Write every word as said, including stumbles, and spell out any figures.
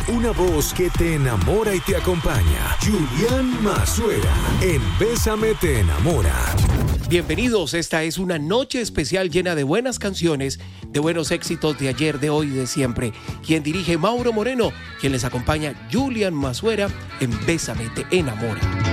una voz que te enamora y te acompaña. Julián Mazuera, en Bésame te enamora. Bienvenidos, esta es una noche especial llena de buenas canciones, de buenos éxitos de ayer, de hoy y de siempre. Quien dirige Mauro Moreno, quien les acompaña Julián Mazuera en Bésame te enamora.